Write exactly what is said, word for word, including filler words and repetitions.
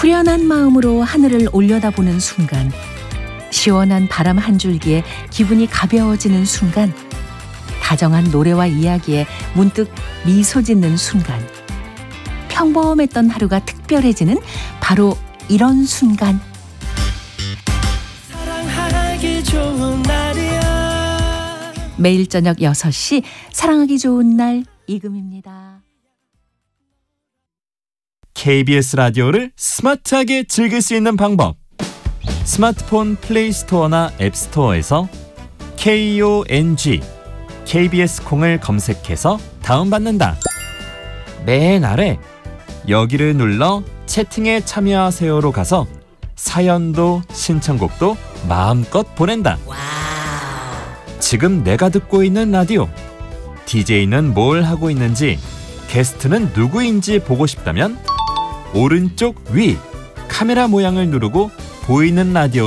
후련한 마음으로 하늘을 올려다보는 순간, 시원한 바람 한 줄기에 기분이 가벼워지는 순간, 다정한 노래와 이야기에 문득 미소 짓는 순간, 평범했던 하루가 특별해지는 바로 이런 순간. 사랑하기 좋은 날이야. 매일 저녁 여섯 시 사랑하기 좋은 날 이금입니다. 케이비에스 라디오를 스마트하게 즐길 수 있는 방법. 스마트폰 플레이 스토어나 앱 스토어에서 콩, 케이비에스 콩을 검색해서 다운받는다. 맨 아래 여기를 눌러 채팅에 참여하세요로 가서 사연도 신청곡도 마음껏 보낸다. 지금 내가 듣고 있는 라디오, 디제이는 뭘 하고 있는지, 게스트는 누구인지 보고 싶다면 오른쪽 위 카메라 모양을 누르고 보이는 라디오